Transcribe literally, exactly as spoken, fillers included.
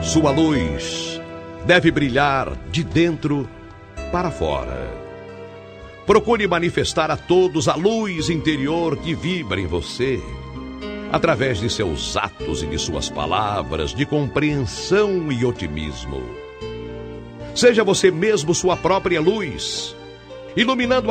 Sua luz deve brilhar de dentro para fora. Procure manifestar a todos a luz interior que vibra em você, através de seus atos e de suas palavras de compreensão e otimismo. Seja você mesmo sua própria luz, iluminando